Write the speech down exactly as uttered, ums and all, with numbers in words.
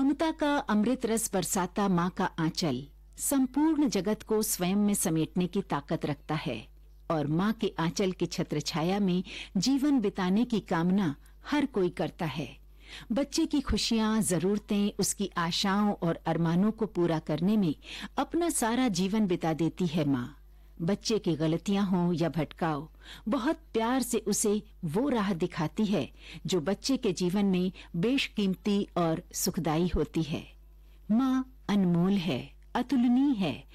ममता का अमृत रस बरसाता माँ का आंचल संपूर्ण जगत को स्वयं में समेटने की ताकत रखता है और माँ के आंचल की छत्र छाया में जीवन बिताने की कामना हर कोई करता है। बच्चे की खुशियां, जरूरतें, उसकी आशाओं और अरमानों को पूरा करने में अपना सारा जीवन बिता देती है माँ। बच्चे की गलतियां हों या भटकाव, बहुत प्यार से उसे वो राह दिखाती है जो बच्चे के जीवन में बेशकीमती और सुखदायी होती है। माँ अनमोल है, अतुलनीय है,